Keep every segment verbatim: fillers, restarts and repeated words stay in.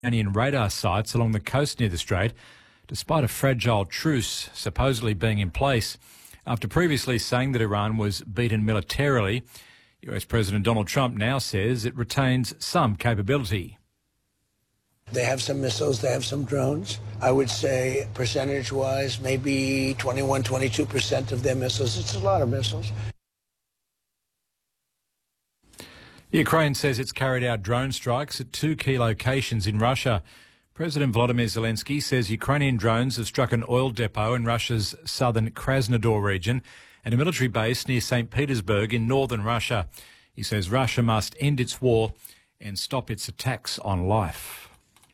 Iranian radar sites along the coast near the strait, despite a fragile truce supposedly being in place. After previously saying that Iran was beaten militarily, U S President Donald Trump now says it retains some capability. They have some missiles, they have some drones. I would say percentage-wise, maybe twenty-one, twenty-two percent of their missiles. It's a lot of missiles. Ukraine says it's carried out drone strikes at two key locations in Russia. President Volodymyr Zelensky says Ukrainian drones have struck an oil depot in Russia's southern Krasnodar region and a military base near Saint Petersburg in northern Russia. He says Russia must end its war and stop its attacks on life.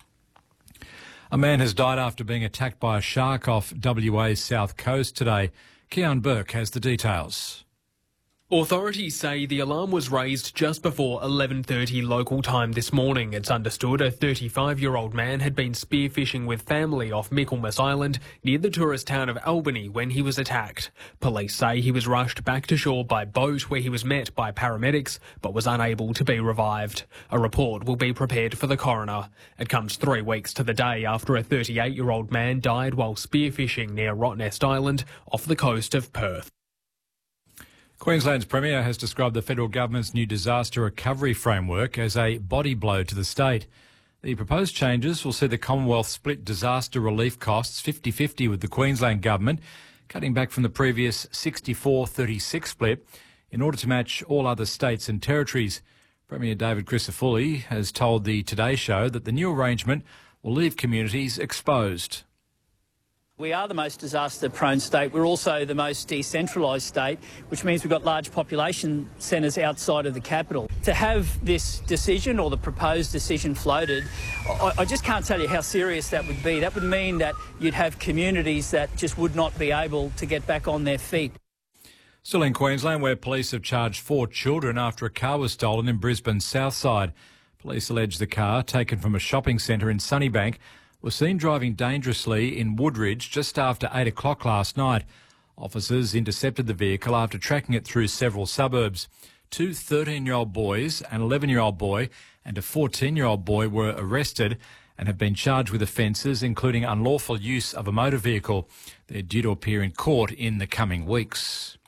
A man has died after being attacked by a shark off W A's south coast today. Keon Burke has the details. Authorities say the alarm was raised just before eleven thirty local time this morning. It's understood a thirty-five-year-old man had been spearfishing with family off Michaelmas Island near the tourist town of Albany when he was attacked. Police say he was rushed back to shore by boat where he was met by paramedics but was unable to be revived. A report will be prepared for the coroner. It comes three weeks to the day after a thirty-eight-year-old man died while spearfishing near Rottnest Island off the coast of Perth. Queensland's Premier has described the federal government's new disaster recovery framework as a body blow to the state. The proposed changes will see the Commonwealth split disaster relief costs fifty-fifty with the Queensland government, cutting back from the previous sixty-four thirty-six split in order to match all other states and territories. Premier David Crisafulli has told the Today Show that the new arrangement will leave communities exposed. We are the most disaster-prone state. We're also the most decentralised state, which means we've got large population centres outside of the capital. To have this decision or the proposed decision floated, I, I just can't tell you how serious that would be. That would mean that you'd have communities that just would not be able to get back on their feet. Still in Queensland, where police have charged four children after a car was stolen in Brisbane's south side. Police allege the car, taken from a shopping centre in Sunnybank, was seen driving dangerously in Woodridge just after eight o'clock last night. Officers intercepted the vehicle after tracking it through several suburbs. Two thirteen-year-old boys, an eleven-year-old boy and a fourteen-year-old boy were arrested and have been charged with offences including unlawful use of a motor vehicle. They're due to appear in court in the coming weeks.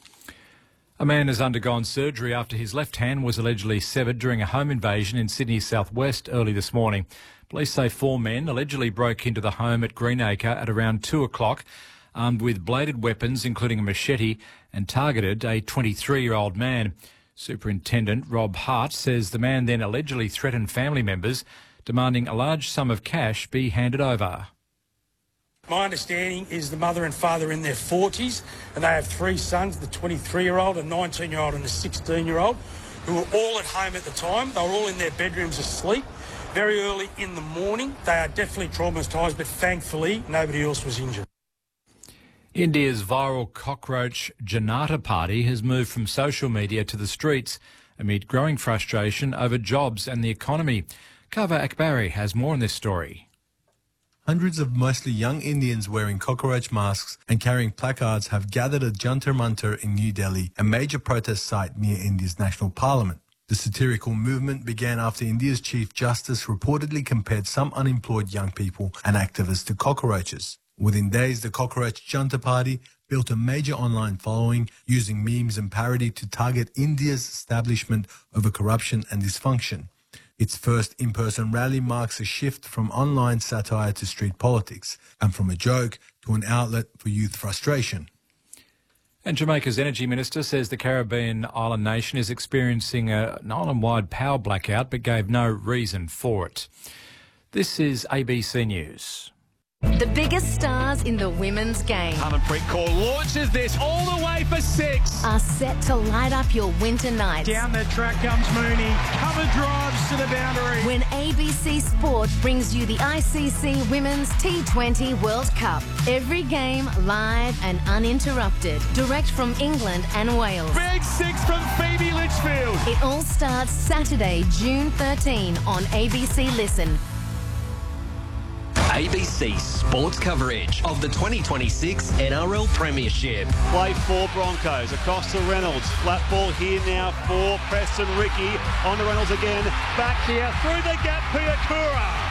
A man has undergone surgery after his left hand was allegedly severed during a home invasion in Sydney's southwest early this morning. Police say four men allegedly broke into the home at Greenacre at around two o'clock, armed with bladed weapons, including a machete, and targeted a twenty-three-year-old man. Superintendent Rob Hart says the man then allegedly threatened family members, demanding a large sum of cash be handed over. My understanding is the mother and father are in their forties, and they have three sons, the twenty-three-year-old, a nineteen-year-old and a sixteen-year-old, who were all at home at the time. They were all in their bedrooms asleep. Very early in the morning, they are definitely traumatised, but thankfully nobody else was injured. India's viral cockroach Janata Party has moved from social media to the streets amid growing frustration over jobs and the economy. Kava Akbari has more on this story. Hundreds of mostly young Indians wearing cockroach masks and carrying placards have gathered at Jantar Mantar in New Delhi, a major protest site near India's national parliament. The satirical movement began after India's Chief Justice reportedly compared some unemployed young people and activists to cockroaches. Within days, the Cockroach Janata Party built a major online following, using memes and parody to target India's establishment over corruption and dysfunction. Its first in-person rally marks a shift from online satire to street politics, and from a joke to an outlet for youth frustration. And Jamaica's Energy Minister says the Caribbean island nation is experiencing a, an island-wide power blackout but gave no reason for it. This is A B C News. The biggest stars in the women's game Harmanpreet Kaur launches this all the way for six. are set to light up your winter nights. Down the track comes Mooney. Cover drives to the boundary. When A B C Sport brings you the I C C Women's T twenty World Cup. Every game live and uninterrupted. Direct from England and Wales. Big six from Phoebe Litchfield. It all starts Saturday, June thirteenth on A B C Listen. A B C sports coverage of the twenty twenty-six N R L Premiership. Play for Broncos, across to Reynolds. Flat ball here now for Preston Ricky. On to Reynolds again. Back here, through the gap, Piakura.